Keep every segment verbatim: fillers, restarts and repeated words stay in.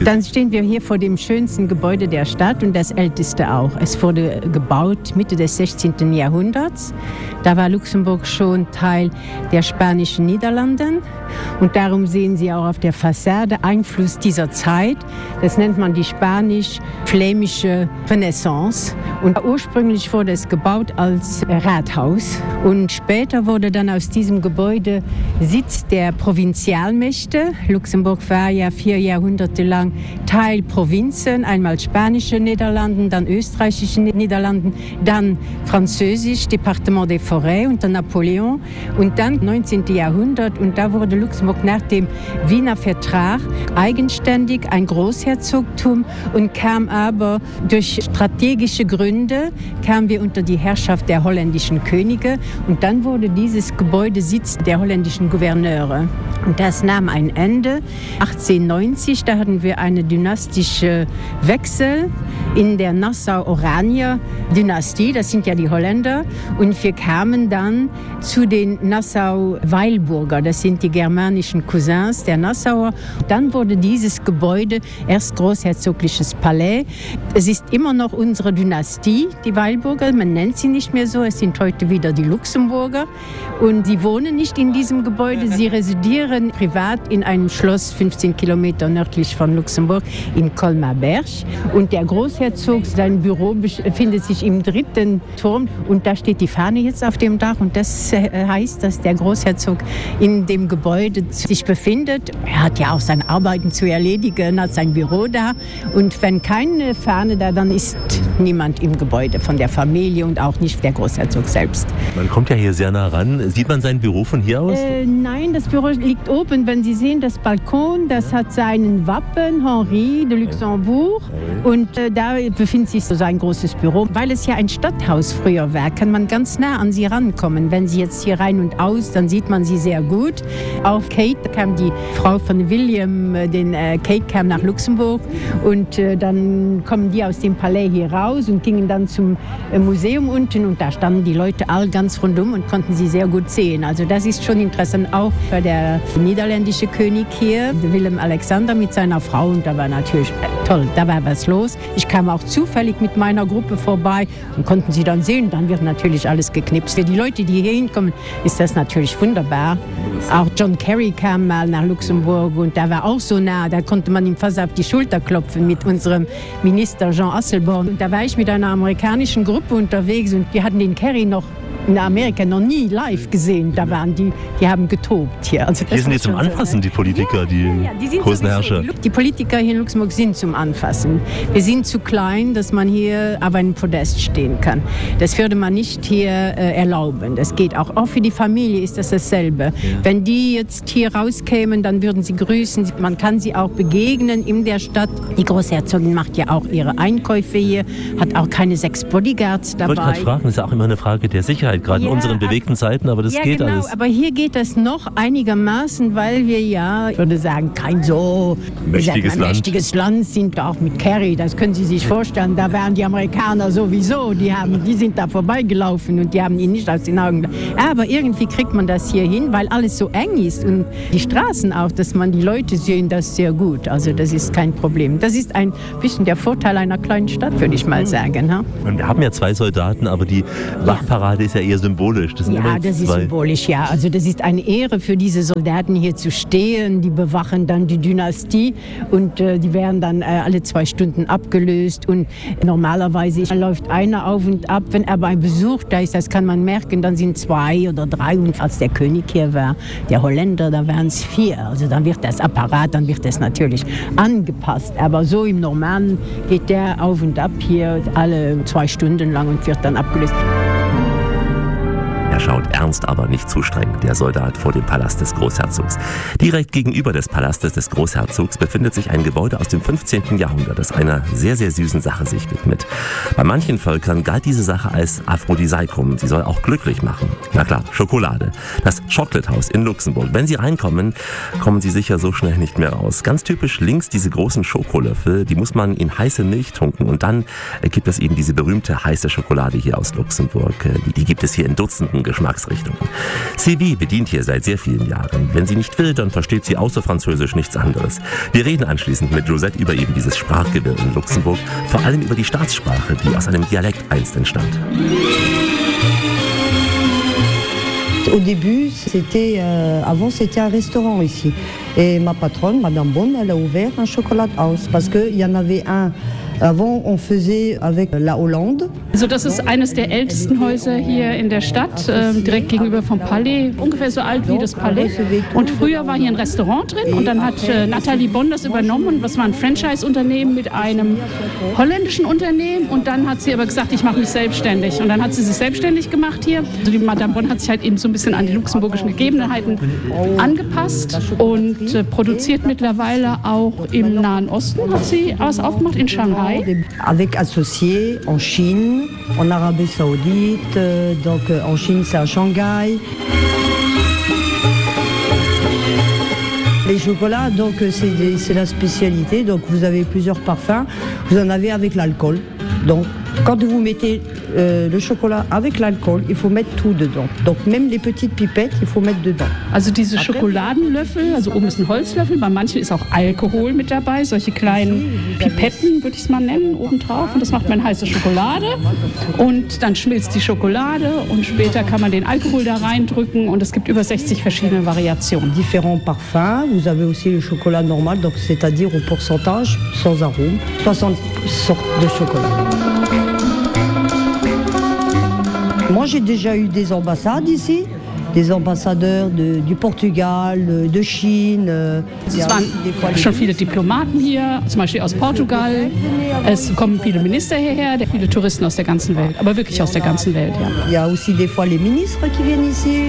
Dann stehen wir hier vor dem schönsten Gebäude der Stadt und das älteste auch. Es wurde gebaut Mitte des sechzehnten Jahrhunderts. Da war Luxemburg schon Teil der spanischen Niederlanden. Und darum sehen Sie auch auf der Fassade Einfluss dieser Zeit. Das nennt man die spanisch-flämische Renaissance. Und ursprünglich wurde es gebaut als Rathaus. Und später wurde dann aus diesem Gebäude Sitz der Provinzialmächte. Luxemburg war ja vier Jahrhunderte lang Teil Provinzen, einmal spanische Niederlanden, dann österreichische Niederlanden, dann französisch, Département des Forêts unter Napoleon und dann neunzehnten Jahrhundert und da wurde Luxemburg nach dem Wiener Vertrag eigenständig ein Großherzogtum und kam aber durch strategische Gründe, kamen wir unter die Herrschaft der holländischen Könige und dann wurde dieses Gebäude Sitz der holländischen Gouverneure. Und das nahm ein Ende. achtzehnhundertneunzig, da hatten wir eine dynastische Wechsel in der Nassau-Oranier-Dynastie, das sind ja die Holländer, und wir kamen dann zu den Nassau-Weilburger, das sind die germanischen Cousins der Nassauer. Dann wurde dieses Gebäude erst großherzogliches Palais. Es ist immer noch unsere Dynastie, die Weilburger, man nennt sie nicht mehr so, es sind heute wieder die Luxemburger und sie wohnen nicht in diesem Gebäude, sie residieren privat in einem Schloss fünfzehn Kilometer nördlich von Luxemburg in Colmar-Berg. Und der Großherzog, sein Büro befindet sich im dritten Turm und da steht die Fahne jetzt auf dem Dach und das heißt, dass der Großherzog in dem Gebäude sich befindet. Er hat ja auch seine Arbeiten zu erledigen, hat sein Büro da und wenn keine Fahne da, dann ist niemand im Gebäude von der Familie und auch nicht der Großherzog selbst. Man kommt ja hier sehr nah ran. Sieht man sein Büro von hier aus? Äh, nein, das Büro liegt oben. Wenn Sie sehen, das Balkon, das hat seinen Wappen, Henri de Luxembourg. Und äh, da befindet sich so ein großes Büro. Weil es ja ein Stadthaus früher war, kann man ganz nah an sie rankommen. Wenn Sie jetzt hier rein und aus, dann sieht man sie sehr gut. Auf Kate kam die Frau von William, den äh, Kate kam nach Luxemburg. Und äh, dann kommen die aus dem Palais hier raus und gingen dann zum äh, Museum unten. Und da standen die Leute all ganz rundum und konnten sie sehr gut sehen. Also das ist schon interessant. Auch bei der niederländische König hier, Willem Alexander mit seiner Frau. Und da war natürlich toll, da war was los. Ich kam auch zufällig mit meiner Gruppe vorbei und konnten sie dann sehen. Dann wird natürlich alles geknipst. Für die Leute, die hier hinkommen, ist das natürlich wunderbar. Auch John Kerry kam mal nach Luxemburg und da war auch so nah. Da konnte man ihm fast auf die Schulter klopfen mit unserem Minister Jean Asselborn. Und da war ich mit einer amerikanischen Gruppe unterwegs und wir hatten den Kerry noch in Amerika noch nie live gesehen. Da waren die, die haben getobt hier. Also die sind jetzt zum Anfassen, so, die Politiker, ja, die, ja, ja, die großen Herrscher. Die Politiker hier in Luxemburg sind zum Anfassen. Wir sind zu klein, dass man hier auf einem Podest stehen kann. Das würde man nicht hier äh, erlauben. Das geht auch. Auch für die Familie ist das dasselbe. Ja. Wenn die jetzt hier rauskämen, dann würden sie grüßen. Man kann sie auch begegnen in der Stadt. Die Großherzogin macht ja auch ihre Einkäufe hier, hat auch keine sechs Bodyguards dabei. Ich wollte gerade fragen, das ist ja auch immer eine Frage der Sicherheit. Gerade ja, in unseren bewegten Zeiten, aber das ja, geht genau, alles. Aber hier geht das noch einigermaßen, weil wir ja, ich würde sagen, kein so mächtiges, sagen, Land. mächtiges Land sind, auch mit Kerry, das können Sie sich vorstellen, da waren die Amerikaner sowieso, die, haben, die sind da vorbeigelaufen und die haben ihn nicht aus den Augen. Aber irgendwie kriegt man das hier hin, weil alles so eng ist und die Straßen auch, dass man die Leute sehen, das sehr gut. Also das ist kein Problem. Das ist ein bisschen der Vorteil einer kleinen Stadt, würde ich mal sagen. Ha? Wir haben ja zwei Soldaten, aber die Wachparade ist ja eher symbolisch. Das sind ja, das ist symbolisch, ja. Also das ist eine Ehre für diese Soldaten hier zu stehen. Die bewachen dann die Dynastie und äh, die werden dann äh, alle zwei Stunden abgelöst. Und normalerweise läuft einer auf und ab. Wenn aber ein Besuch da ist, das kann man merken, dann sind zwei oder drei. Und als der König hier war, der Holländer, da waren es vier. Also dann wird das Apparat, dann wird das natürlich angepasst. Aber so im Normalen geht der auf und ab hier alle zwei Stunden lang und wird dann abgelöst. Er schaut ernst, aber nicht zu streng, der Soldat vor dem Palast des Großherzogs. Direkt gegenüber des Palastes des Großherzogs befindet sich ein Gebäude aus dem fünfzehnten Jahrhundert, das einer sehr, sehr süßen Sache sich widmet. Bei manchen Völkern galt diese Sache als Aphrodisiakum. Sie soll auch glücklich machen. Na klar, Schokolade. Das Chocolate House in Luxemburg. Wenn Sie reinkommen, kommen Sie sicher so schnell nicht mehr raus. Ganz typisch links diese großen Schokolöffel, die muss man in heiße Milch tunken und dann gibt es eben diese berühmte heiße Schokolade hier aus Luxemburg. Die, die gibt es hier in Dutzenden Geschmacksrichtungen. Sylvie bedient hier seit sehr vielen Jahren. Wenn sie nicht will, dann versteht sie außer Französisch nichts anderes. Wir reden anschließend mit Josette über eben dieses Sprachgewirr in Luxemburg, vor allem über die Staatssprache, die aus einem Dialekt einst entstand. Au début, c'était, euh, avant c'était un restaurant ici. Et ma patronne, Madame Bonne, elle a ouvert un chocolat house parce qu'il y en avait un. Avant, on faisait avec la Hollande. Also das ist eines der ältesten Häuser hier in der Stadt, äh, direkt gegenüber vom Palais, ungefähr so alt wie das Palais. Und früher war hier ein Restaurant drin und dann hat äh, Nathalie Bonn das übernommen und das war ein Franchise-Unternehmen mit einem holländischen Unternehmen und dann hat sie aber gesagt, ich mache mich selbstständig und dann hat sie sich selbstständig gemacht hier. Also die Madame Bonn hat sich halt eben so ein bisschen an die luxemburgischen Gegebenheiten angepasst und äh, produziert mittlerweile auch im Nahen Osten, hat sie was aufgemacht, in Shanghai. Avec associés en Chine, en Arabie Saoudite, euh, donc euh, en Chine c'est à Shanghai. Les chocolats, donc c'est, des, c'est la spécialité. Donc vous avez plusieurs parfums. Vous en avez avec l'alcool. Donc quand vous mettez euh, le chocolat avec l'alcool, il faut mettre tout dedans. Donc même les petites pipettes, il faut mettre dedans. Also diese Schokoladenlöffel, also oben ist ein Holzlöffel, bei manchen ist auch Alkohol mit dabei, solche kleinen Pipetten würde ich es mal nennen, obendrauf. Und das macht man in heiße Schokolade und dann schmilzt die Schokolade und später kann man den Alkohol da reindrücken und es gibt über sechzig verschiedene Variationen. Différents parfums, vous avez aussi le chocolat normal, donc c'est-à-dire au pourcentage, sans arôme, soixante sortes de chocolat. Moi, j'ai déjà eu des ambassades ici, des ambassadeurs de, du Portugal, de Chine. Es waren schon viele Diplomaten hier, zum Beispiel aus Portugal. Es kommen viele Minister hierher, viele Touristen aus der ganzen Welt, aber wirklich aus der ganzen Welt. Ja. Il y a aussi des fois les ministres qui viennent ici.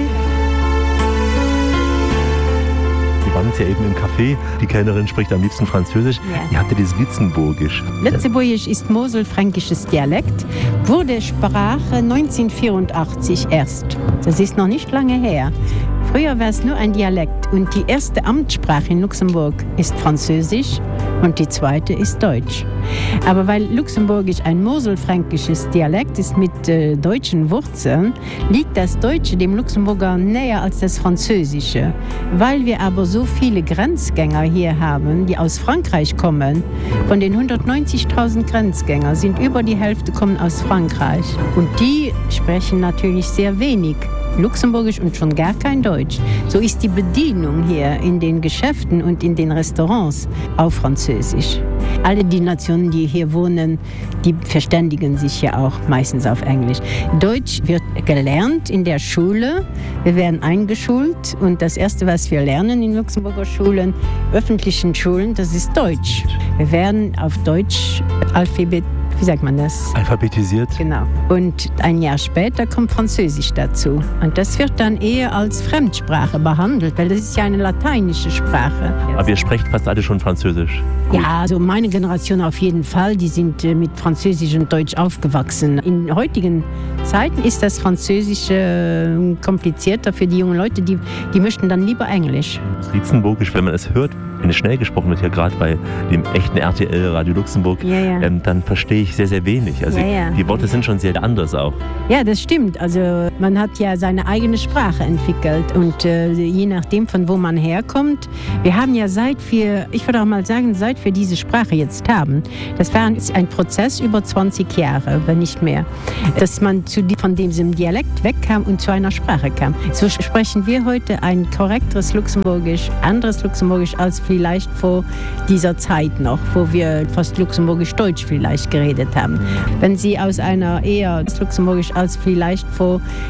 Wir waren jetzt ja eben im Café. Die Kellnerin spricht am liebsten Französisch. Ja. Ihr habt ja dieses Lützenburgisch. Lützenburgisch ist moselfränkisches Dialekt, wurde Sprache neunzehnhundertvierundachtzig erst. Das ist noch nicht lange her. Früher war es nur ein Dialekt und die erste Amtssprache in Luxemburg ist Französisch und die zweite ist Deutsch. Aber weil Luxemburgisch ein moselfränkisches Dialekt ist mit äh, deutschen Wurzeln, liegt das Deutsche dem Luxemburger näher als das Französische. Weil wir aber so viele Grenzgänger hier haben, die aus Frankreich kommen, von den hundertneunzigtausend Grenzgänger sind über die Hälfte kommen aus Frankreich. Und die sprechen natürlich sehr wenig Luxemburgisch und schon gar kein Deutsch. So ist die Bedienung hier in den Geschäften und in den Restaurants auf Französisch. Alle die Nationen, die hier wohnen, die verständigen sich ja auch meistens auf Englisch. Deutsch wird gelernt in der Schule. Wir werden eingeschult und das Erste, was wir lernen in Luxemburger Schulen, öffentlichen Schulen, das ist Deutsch. Wir werden auf Deutsch Alphabet, wie sagt man das? Alphabetisiert. Genau. Und ein Jahr später kommt Französisch dazu. Und das wird dann eher als Fremdsprache behandelt, weil das ist ja eine lateinische Sprache. Aber ihr sprecht fast alle schon Französisch. Gut. Ja, also meine Generation auf jeden Fall, die sind mit Französisch und Deutsch aufgewachsen. In heutigen Zeiten ist das Französische komplizierter für die jungen Leute, die, die möchten dann lieber Englisch. Das Lützenburgisch, wenn man es hört, wenn es schnell gesprochen wird, ja gerade bei dem echten R T L Radio Luxemburg, ja, ja. Ähm, dann verstehe ich sehr, sehr wenig. Also ja, ja. die Worte sind schon sehr anders auch. Ja, das stimmt. Also man hat ja seine eigene Sprache entwickelt und äh, je nachdem, von wo man herkommt, wir haben ja seit wir, ich würde auch mal sagen, seit wir diese Sprache jetzt haben, das war ein Prozess über zwanzig Jahre, wenn nicht mehr, dass man zu, von diesem Dialekt wegkam und zu einer Sprache kam. So sprechen wir heute ein korrekteres Luxemburgisch, anderes Luxemburgisch als vielleicht vor dieser Zeit noch, wo wir fast Luxemburgisch-Deutsch vielleicht geredet haben. Wenn Sie aus einer eher Luxemburgisch als vielleicht vor